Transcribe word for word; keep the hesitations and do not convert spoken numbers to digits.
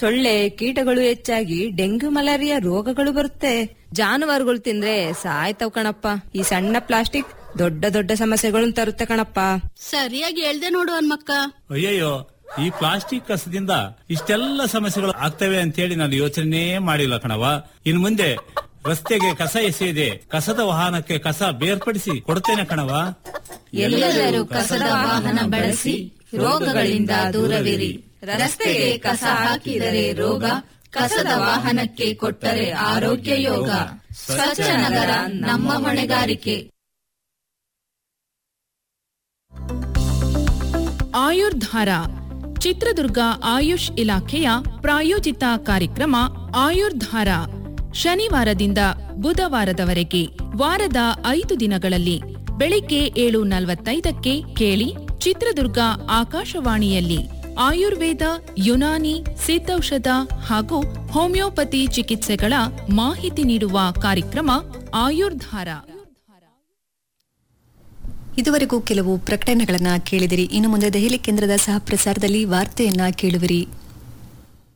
ಸೊಳ್ಳೆ ಕೀಟಗಳು ಹೆಚ್ಚಾಗಿ ಡೆಂಗ್ಯೂ ಮಲೇರಿಯಾ ರೋಗಗಳು ಬರುತ್ತೆ. ಜಾನುವಾರುಗಳು ತಿಂದ್ರೆ ಸಾಯ್ತವ್ ಕಣಪ್ಪ. ಈ ಸಣ್ಣ ಪ್ಲಾಸ್ಟಿಕ್ ದೊಡ್ಡ ದೊಡ್ಡ ಸಮಸ್ಯೆಗಳನ್ನು ತರುತ್ತೆ ಕಣಪ್ಪ. ಸರಿಯಾಗಿ ಹೇಳ್ದೆ ನೋಡು ಹನ್ಮಕ್ಕ. ಅಯ್ಯಯ್ಯೋ, ಈ ಪ್ಲಾಸ್ಟಿಕ್ ಕಸದಿಂದ ಇಷ್ಟೆಲ್ಲ ಸಮಸ್ಯೆಗಳು ಆಗ್ತವೆ ಅಂತೇಳಿ ನಾನು ಯೋಚನೆ ಮಾಡಿಲ್ಲ ಕಣವ. ಇನ್ ಮುಂದೆ ರಸ್ತೆಗೆ ಕಸ ಎಸೆಯದೆ ಕಸದ ವಾಹನಕ್ಕೆ ಕಸ ಬೇರ್ಪಡಿಸಿ ಕೊಡ್ತೇನೆ ಕಣವ. ಎಲ್ಲರೂ ಕಸದ ವಾಹನ ಬಳಸಿ ರೋಗಗಳಿಂದ ದೂರವಿರಿ. ರಸ್ತೆಗೆ ಕಸ ಹಾಕಿದರೆ ರೋಗ, ಕಸದ ವಾಹನಕ್ಕೆ ಕೊಟ್ಟರೆ ಆರೋಗ್ಯ ಯೋಗ. ಸ್ವಚ್ಛ ನಗರ ನಮ್ಮ ಹೊಣೆಗಾರಿಕೆ. ಆಯುರ್ಧಾರ ಚಿತ್ರದುರ್ಗ ಆಯುಷ್ ಇಲಾಖೆಯ ಪ್ರಾಯೋಜಿತ ಕಾರ್ಯಕ್ರಮ ಆಯುರ್ಧಾರ ಶನಿವಾರದಿಂದ ಬುಧವಾರದವರೆಗೆ ವಾರದ ಐದು ದಿನಗಳಲ್ಲಿ ಬೆಳಿಗ್ಗೆ ಏಳು ನಲವತ್ತೈದಕ್ಕೆ ಕೇಳಿ. ಚಿತ್ರದುರ್ಗ ಆಕಾಶವಾಣಿಯಲ್ಲಿ ಆಯುರ್ವೇದ, ಯುನಾನಿ, ಸಿದ್ಧೌಷಧ ಹಾಗೂ ಹೋಮಿಯೋಪತಿ ಚಿಕಿತ್ಸೆಗಳ ಮಾಹಿತಿ ನೀಡುವ ಕಾರ್ಯಕ್ರಮ ಆಯುರ್ಧಾರ. ಇದುವರೆಗೂ ಕೆಲವು ಪ್ರಕಟಣೆಗಳನ್ನ ಕೇಳಿದಿರಿ. ಇನ್ನು ಮುಂದೆ ದೆಹಲಿ ಕೇಂದ್ರದ ಸಹ ಪ್ರಸಾರದಲ್ಲಿ ವಾರ್ತೆಯನ್ನ ಕೇಳುವಿರಿ.